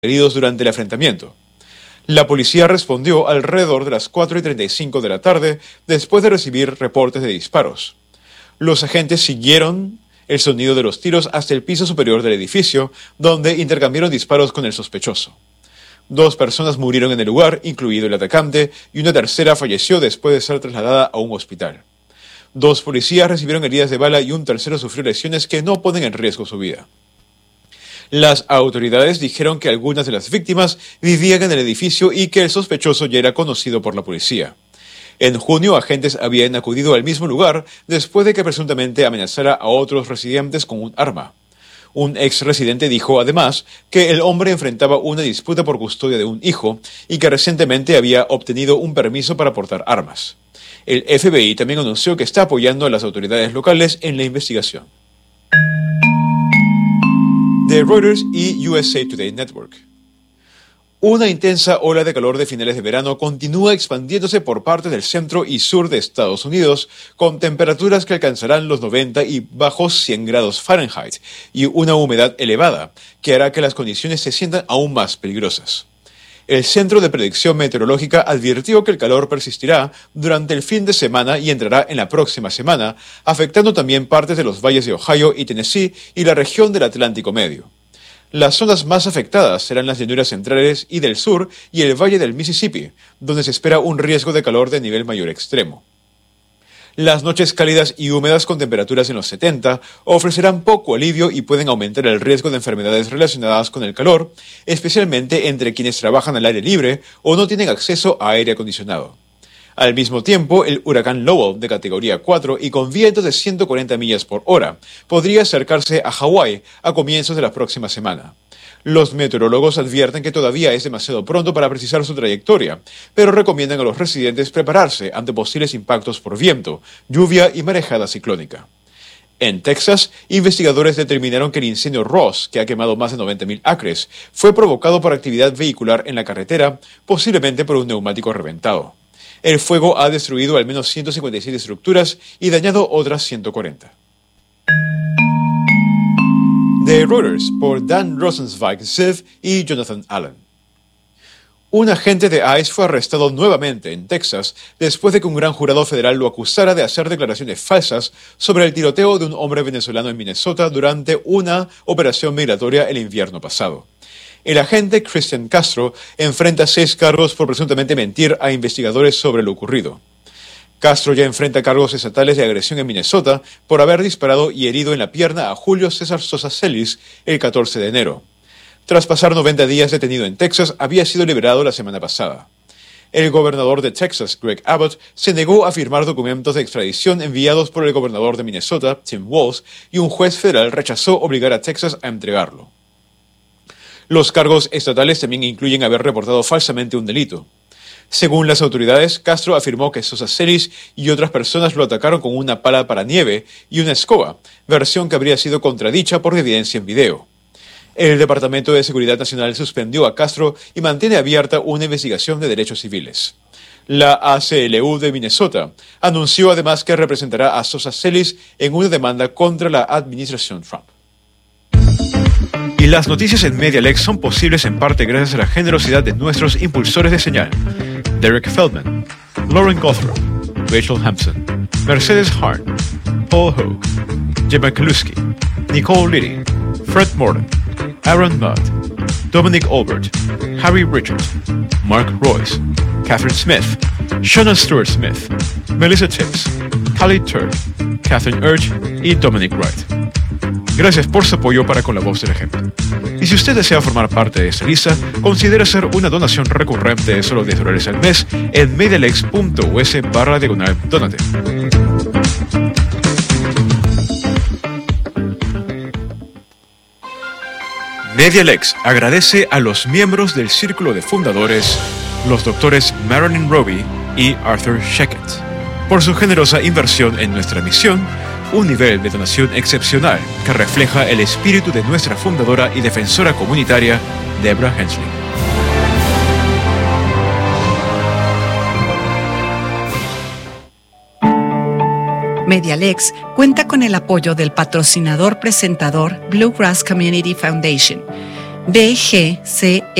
heridos durante el enfrentamiento. La policía respondió alrededor de las 4:35 de la tarde después de recibir reportes de disparos. Los agentes siguieron el sonido de los tiros hasta el piso superior del edificio, donde intercambiaron disparos con el sospechoso. 2 personas murieron en el lugar, incluido el atacante, y una tercera falleció después de ser trasladada a un hospital. 2 policías recibieron heridas de bala y un tercero sufrió lesiones que no ponen en riesgo su vida. Las autoridades dijeron que algunas de las víctimas vivían en el edificio y que el sospechoso ya era conocido por la policía. En junio, agentes habían acudido al mismo lugar después de que presuntamente amenazara a otros residentes con un arma. Un ex residente dijo además que el hombre enfrentaba una disputa por custodia de un hijo y que recientemente había obtenido un permiso para portar armas. El FBI también anunció que está apoyando a las autoridades locales en la investigación. De Reuters y USA Today Network. Una intensa ola de calor de finales de verano continúa expandiéndose por partes del centro y sur de Estados Unidos, con temperaturas que alcanzarán los 90 y bajos 100 grados Fahrenheit y una humedad elevada, que hará que las condiciones se sientan aún más peligrosas. El Centro de Predicción Meteorológica advirtió que el calor persistirá durante el fin de semana y entrará en la próxima semana, afectando también partes de los valles de Ohio y Tennessee y la región del Atlántico Medio. Las zonas más afectadas serán las llanuras centrales y del sur y el valle del Mississippi, donde se espera un riesgo de calor de nivel mayor extremo. Las noches cálidas y húmedas con temperaturas en los 70 ofrecerán poco alivio y pueden aumentar el riesgo de enfermedades relacionadas con el calor, especialmente entre quienes trabajan al aire libre o no tienen acceso a aire acondicionado. Al mismo tiempo, el huracán Lowell, de categoría 4 y con vientos de 140 millas por hora, podría acercarse a Hawái a comienzos de la próxima semana. Los meteorólogos advierten que todavía es demasiado pronto para precisar su trayectoria, pero recomiendan a los residentes prepararse ante posibles impactos por viento, lluvia y marejada ciclónica. En Texas, investigadores determinaron que el incendio Ross, que ha quemado más de 90,000 acres, fue provocado por actividad vehicular en la carretera, posiblemente por un neumático reventado. El fuego ha destruido al menos 157 estructuras y dañado otras 140. De Reuters, por Dan Rosenzweig-Ziv y Jonathan Allen. Un agente de ICE fue arrestado nuevamente en Texas después de que un gran jurado federal lo acusara de hacer declaraciones falsas sobre el tiroteo de un hombre venezolano en Minnesota durante una operación migratoria el invierno pasado. El agente Cristian Castro enfrenta 6 cargos por presuntamente mentir a investigadores sobre lo ocurrido. Castro ya enfrenta cargos estatales de agresión en Minnesota por haber disparado y herido en la pierna a Julio César Sosa Celis el 14 de enero. Tras pasar 90 días detenido en Texas, había sido liberado la semana pasada. El gobernador de Texas, Greg Abbott, se negó a firmar documentos de extradición enviados por el gobernador de Minnesota, Tim Walz, y un juez federal rechazó obligar a Texas a entregarlo. Los cargos estatales también incluyen haber reportado falsamente un delito. Según las autoridades, Castro afirmó que Sosa Celis y otras personas lo atacaron con una pala para nieve y una escoba, versión que habría sido contradicha por evidencia en video. El Departamento de Seguridad Nacional suspendió a Castro y mantiene abierta una investigación de derechos civiles. La ACLU de Minnesota anunció además que representará a Sosa Celis en una demanda contra la administración Trump. Y las noticias en MediaLex son posibles en parte gracias a la generosidad de nuestros impulsores de señal: Derek Feldman, Lauren Gothrow, Rachel Hampson, Mercedes Hart, Paul Hogue, Gemma Kaluski, Nicole Liddy, Fred Morton, Aaron Mudd, Dominic Albert, Harry Richards, Mark Royce, Catherine Smith, Shona Stewart Smith, Melissa Tibbs, Khalid Turk, Catherine Urge y Dominic Wright. Gracias por su apoyo para con la voz del ejemplo. Y si usted desea formar parte de esta lista, considere hacer una donación recurrente de solo $10 al mes en medialex.us/donate. MediaLex agradece a los miembros del Círculo de Fundadores, los doctores Marilyn Roby y Arthur Sheckett, por su generosa inversión en nuestra misión, un nivel de donación excepcional que refleja el espíritu de nuestra fundadora y defensora comunitaria, Deborah Hensley. MediaLex cuenta con el apoyo del patrocinador presentador Bluegrass Community Foundation. BGCE.